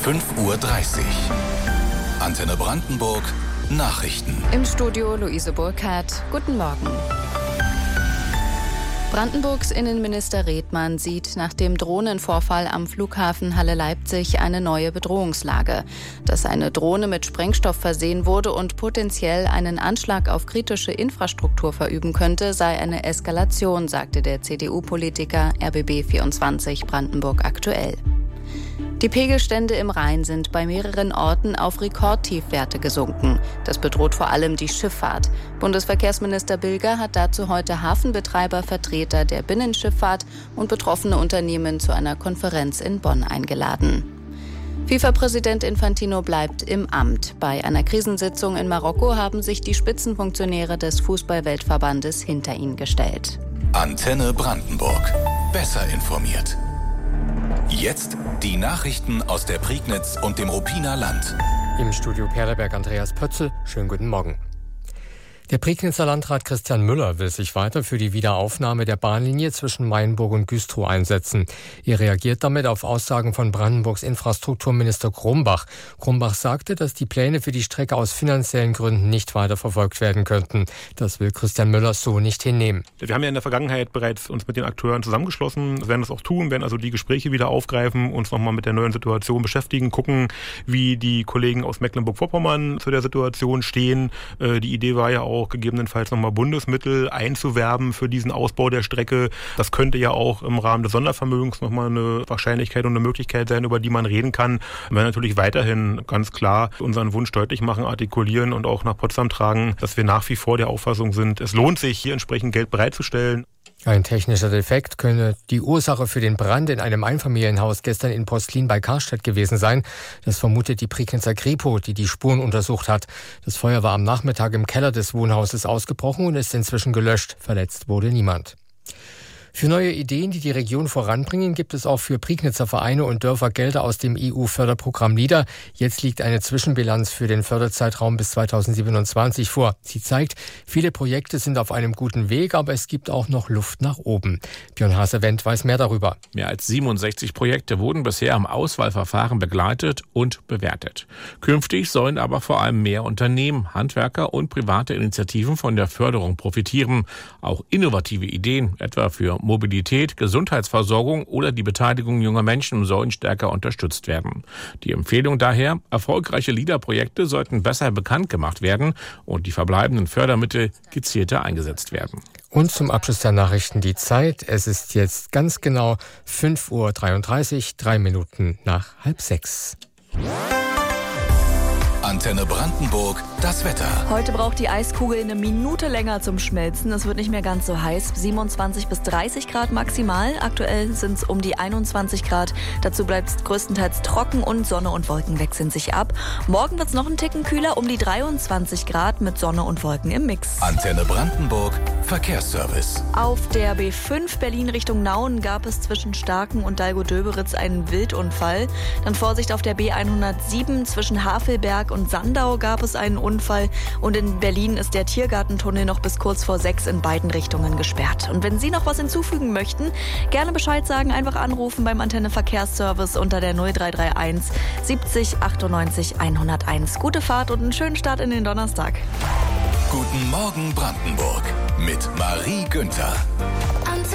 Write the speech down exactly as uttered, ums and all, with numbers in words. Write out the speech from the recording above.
fünf Uhr dreißig. Antenne Brandenburg, Nachrichten. Im Studio Luise Burkhardt. Guten Morgen. Brandenburgs Innenminister Redmann sieht nach dem Drohnenvorfall am Flughafen Halle-Leipzig eine neue Bedrohungslage. Dass eine Drohne mit Sprengstoff versehen wurde und potenziell einen Anschlag auf kritische Infrastruktur verüben könnte, sei eine Eskalation, sagte der C D U-Politiker R B B vierundzwanzig Brandenburg aktuell. Die Pegelstände im Rhein sind bei mehreren Orten auf Rekordtiefwerte gesunken. Das bedroht vor allem die Schifffahrt. Bundesverkehrsminister Bilger hat dazu heute Hafenbetreiber, Vertreter der Binnenschifffahrt und betroffene Unternehmen zu einer Konferenz in Bonn eingeladen. FIFA-Präsident Infantino bleibt im Amt. Bei einer Krisensitzung in Marokko haben sich die Spitzenfunktionäre des Fußball-Weltverbandes hinter ihn gestellt. Antenne Brandenburg. Besser informiert. Jetzt die Nachrichten aus der Prignitz und dem Ruppiner Land. Im Studio Perleberg Andreas Pötzl. Schönen guten Morgen. Der Prignitzer Landrat Christian Müller will sich weiter für die Wiederaufnahme der Bahnlinie zwischen Mainburg und Güstrow einsetzen. Er reagiert damit auf Aussagen von Brandenburgs Infrastrukturminister Grumbach. Grumbach sagte, dass die Pläne für die Strecke aus finanziellen Gründen nicht weiter verfolgt werden könnten. Das will Christian Müller so nicht hinnehmen. Wir haben ja in der Vergangenheit bereits uns mit den Akteuren zusammengeschlossen, wir werden das auch tun, werden also die Gespräche wieder aufgreifen, uns nochmal mit der neuen Situation beschäftigen, gucken, wie die Kollegen aus Mecklenburg-Vorpommern zu der Situation stehen. Die Idee war ja auch, auch gegebenenfalls nochmal Bundesmittel einzuwerben für diesen Ausbau der Strecke. Das könnte ja auch im Rahmen des Sondervermögens nochmal eine Wahrscheinlichkeit und eine Möglichkeit sein, über die man reden kann. Wir werden natürlich weiterhin ganz klar unseren Wunsch deutlich machen, artikulieren und auch nach Potsdam tragen, dass wir nach wie vor der Auffassung sind, es lohnt sich, hier entsprechend Geld bereitzustellen. Ein technischer Defekt könne die Ursache für den Brand in einem Einfamilienhaus gestern in Postlin bei Karstedt gewesen sein. Das vermutet die Prignitzer Kripo, die die Spuren untersucht hat. Das Feuer war am Nachmittag im Keller des Wohnhauses ausgebrochen und ist inzwischen gelöscht. Verletzt wurde niemand. Für neue Ideen, die die Region voranbringen, gibt es auch für Prignitzer Vereine und Dörfer Gelder aus dem E U-Förderprogramm LEADER. Jetzt liegt eine Zwischenbilanz für den Förderzeitraum bis zweitausendsiebenundzwanzig vor. Sie zeigt, viele Projekte sind auf einem guten Weg, aber es gibt auch noch Luft nach oben. Björn Hasewendt weiß mehr darüber. Mehr als siebenundsechzig Projekte wurden bisher im Auswahlverfahren begleitet und bewertet. Künftig sollen aber vor allem mehr Unternehmen, Handwerker und private Initiativen von der Förderung profitieren. Auch innovative Ideen, etwa für Mobilität, Gesundheitsversorgung oder die Beteiligung junger Menschen sollen stärker unterstützt werden. Die Empfehlung daher, erfolgreiche LEADER-Projekte sollten besser bekannt gemacht werden und die verbleibenden Fördermittel gezielter eingesetzt werden. Und zum Abschluss der Nachrichten die Zeit. Es ist jetzt ganz genau fünf Uhr dreiunddreißig, drei Minuten nach halb sechs. Antenne Brandenburg, das Wetter. Heute braucht die Eiskugel eine Minute länger zum Schmelzen. Es wird nicht mehr ganz so heiß. siebenundzwanzig bis dreißig Grad maximal. Aktuell sind es um die einundzwanzig Grad. Dazu bleibt es größtenteils trocken und Sonne und Wolken wechseln sich ab. Morgen wird es noch einen Ticken kühler, um die dreiundzwanzig Grad mit Sonne und Wolken im Mix. Antenne Brandenburg, Verkehrsservice. Auf der B fünf Berlin Richtung Nauen gab es zwischen Starken und Dalgo-Döberitz einen Wildunfall. Dann Vorsicht auf der B hundertsieben zwischen Havelberg und Sandau gab es einen Unfall und in Berlin ist der Tiergartentunnel noch bis kurz vor sechs in beiden Richtungen gesperrt. Und wenn Sie noch was hinzufügen möchten, gerne Bescheid sagen, einfach anrufen beim Antenne Verkehrsservice unter der null drei drei eins siebzig achtundneunzig hunderteins. Gute Fahrt und einen schönen Start in den Donnerstag. Guten Morgen Brandenburg mit Marie Günther.